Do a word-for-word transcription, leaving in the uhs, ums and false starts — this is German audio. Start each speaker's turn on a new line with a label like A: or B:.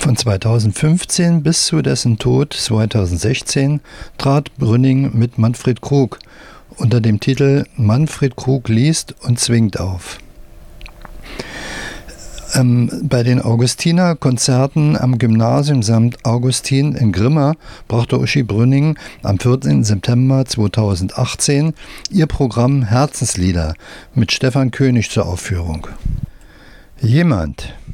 A: Von zweitausendfünfzehn bis zu dessen Tod zweitausendsechzehn trat Brünning mit Manfred Krug unter dem Titel Manfred Krug liest und zwingt auf. Ähm, bei den Augustiner-Konzerten am Gymnasium Sankt Augustin in Grimma brachte Uschi Brünning am vierzehnten September zweitausendachtzehn ihr Programm Herzenslieder mit Stefan König zur Aufführung. Jemand,